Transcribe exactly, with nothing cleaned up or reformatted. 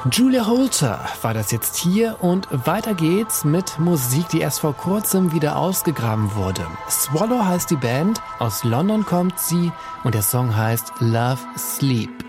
Julia Holter war das jetzt hier und weiter geht's mit Musik, die erst vor kurzem wieder ausgegraben wurde. Swallow heißt die Band, aus London kommt sie und der Song heißt Love Sleep.